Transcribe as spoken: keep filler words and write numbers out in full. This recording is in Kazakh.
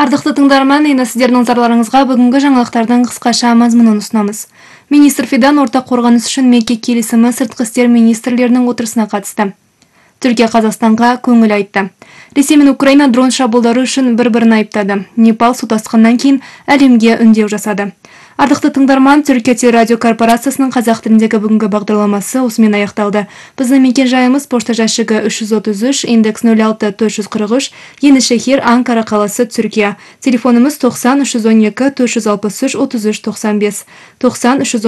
Ардықты тыңдарман, енді сіздердің назарларыңызға бүгінгі жаңалықтардың қысқаша мазмұнын ұсынамыз. Министр Фидан ортақ қорғаныс үшін Мекке келісімі сыртқы істер министрлерінің отырысына қатысты. Түркия Қазақстанға көңіл айтты. Ресей мен Украина дрон шабуылдары үшін бір-бірін айыптады. Непал су тасқыннан кейін әлемге үндеу жасады. Ардықты тыңдарман, Түркия телерадио корпорациясының қазақ тіліндегі бүгінгі бағдарламасы осымен аяқталды. Біздің мекен жайымыз пошта жәшігі үш жүз отыз үш, индекс нөл алты төрт жүз қырық үш, Енішехир, Анкара қаласы, Түркия. Телефонымыз тоқсан үш жүз он екі төрт жүз алпыс үш отыз үш тоқсан бес, тоқсан үш жүз